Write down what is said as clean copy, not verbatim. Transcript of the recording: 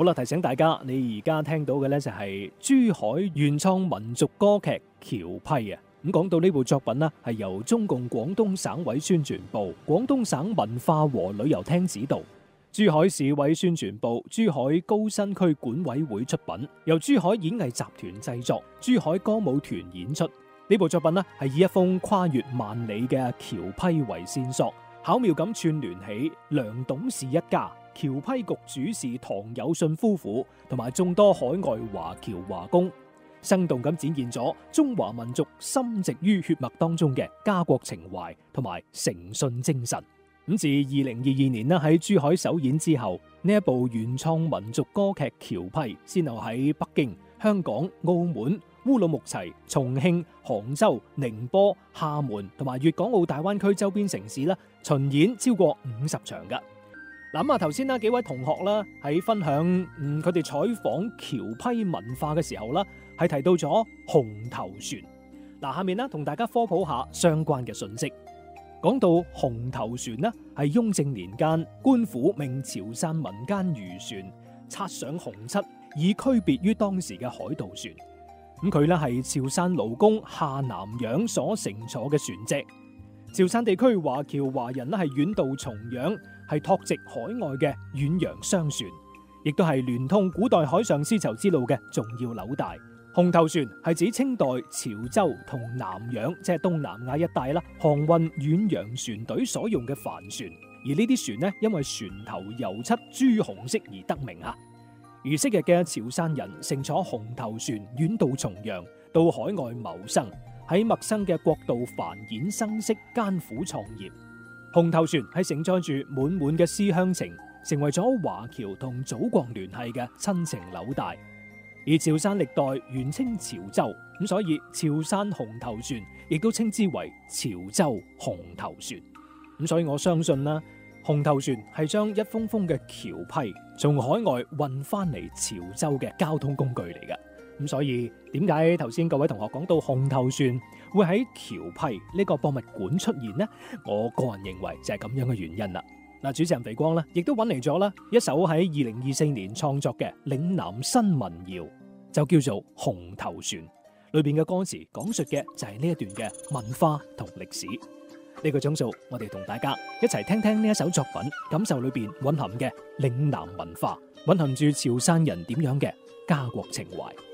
好啦，提醒大家，你而家聽到嘅呢就係珠海原創民族歌劇《橋批》啊。咁講到呢部作品呢，係由中共廣東省委宣傳部、廣東省文化和旅遊廳指導，珠海市委宣傳部、珠海高新區管委會出品，由珠海演藝集團製作，珠海歌舞團演出。呢部作品呢，係以一封跨越萬里嘅橋批為線索，巧妙咁串聯起梁董事一家、橋批局主事唐有信夫婦同埋眾多海外華僑華工，生動咁展現咗中華民族深植於血脈當中嘅家國情懷同埋誠信精神。咁自2022年啦喺珠海首演之後，呢一部原創民族歌劇《橋批》先後喺北京、香港、澳門、烏魯木齊、重慶、杭州、寧波、廈門同埋粵港澳大灣區周邊城市啦巡演超過50場噶。嗱，頭先啦幾位同學啦喺分享佢哋採訪橋批文化嘅時候啦，係提到咗紅頭船。嗱，下面啦同大家科普下相關嘅信息。講到紅頭船呢，係雍正年間官府命潮汕民間漁船刷上紅漆，以區別於當時嘅海盜船。咁佢呢係潮汕勞工下南洋所乘坐嘅船隻。潮汕地區華僑華人呢係遠渡重洋，係拓殖海外嘅遠洋商船，亦都係聯通古代海上絲綢之路嘅重要紐帶。紅頭船係指清代潮州同南洋，即係東南亞一帶啦，航運遠洋船隊所用嘅帆船。而呢啲船呢，因為船頭油漆朱紅色而得名啊。而昔日嘅潮汕人乘坐紅頭船遠渡重洋，到海外謀生，喺陌生嘅國度繁衍生息，艱苦創業。紅頭船係承載住滿滿嘅思鄉情，成為咗華僑同祖國聯繫嘅親情紐帶。而潮汕歷代原稱潮州，咁所以潮汕紅頭船亦都稱之為潮州紅頭船。咁所以我相信啦，紅頭船係將一封封嘅橋批從海外運翻嚟潮州嘅交通工具嚟㗎。咁所以點解頭先各位同學講到紅頭船會喺橋批呢個博物館出現呢？我個人認為就係咁樣嘅原因啦。嗱，主持人肥光咧，亦都揾嚟咗啦一首喺2024年創作嘅嶺南新民謠，就叫做《紅頭船》。裏邊嘅歌詞講述嘅就係呢一段嘅文化同歷史。呢個鐘數，我哋同大家一齊聽聽呢一首作品，感受裏邊蘊含嘅嶺南文化，蘊含住潮汕人點樣嘅家國情懷。